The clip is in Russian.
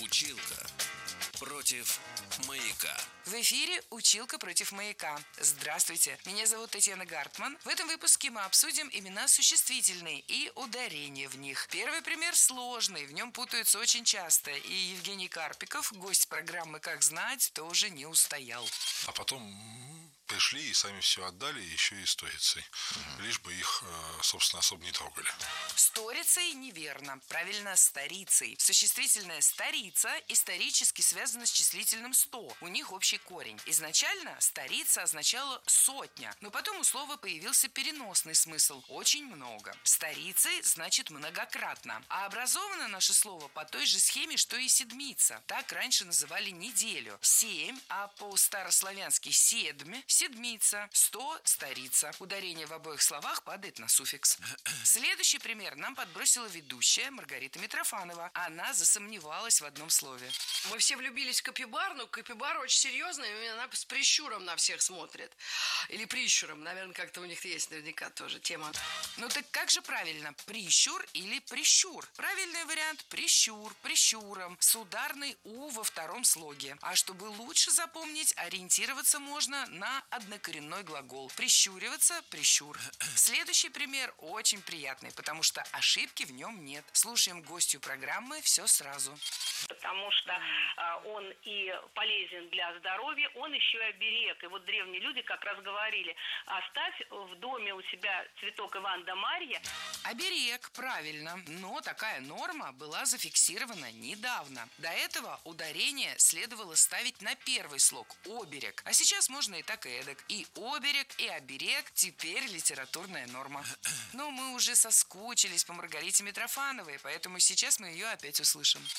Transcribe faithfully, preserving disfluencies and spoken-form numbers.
Училка против маяка. В эфире «Училка против маяка». Здравствуйте, меня зовут Татьяна Гартман. В этом выпуске мы обсудим имена существительные и ударения в них. Первый пример сложный, в нем путаются очень часто. И Евгений Карпиков, гость программы «Как знать», тоже не устоял. А потом пришли и сами все отдали, еще и сторицей. Mm-hmm. Лишь бы их, собственно, особо не трогали. Сторицей неверно. Правильно, старицей. Существительное «старица» исторически связано с числительным «сто». У них общий корень. Изначально «старица» означала «сотня», но потом у слова появился переносный смысл – «очень много». «Старицей» значит «многократно». А образовано наше слово по той же схеме, что и «седмица». Так раньше называли неделю. Семь, а по-старославянски «седмь» – седмица. Сто – старица. Ударение в обоих словах падает на суффикс. Следующий пример нам подбросила ведущая Маргарита Митрофанова. Она засомневалась в одном слове. Мы все влюбились в Капибар, но Капибар очень серьезная, и она с прищуром на всех смотрит. Или прищуром, наверное, как-то у них есть наверняка тоже тема. Ну так как же правильно, прищур или прищур? Правильный вариант – прищур, прищуром, с ударной «у» во втором слоге. А чтобы лучше запомнить, ориентироваться можно на однокоренной глагол. Прищуриваться – прищур. Следующий пример очень приятный, потому что ошибки в нем нет. Слушаем гостью программы «Все сразу». Потому что э, он и полезен для здоровья, он еще и оберег. И вот древние люди как раз говорили: оставь в доме у себя цветок Иван да Марья. Оберег, правильно. Но такая норма была зафиксирована недавно. До этого ударение следовало ставить на первый слог – оберег. А сейчас можно и так, и эдак. И оберег, и оберег – теперь литературная норма. Но мы уже соскучились по Маргарите Митрофановой, поэтому сейчас мы ее опять услышим.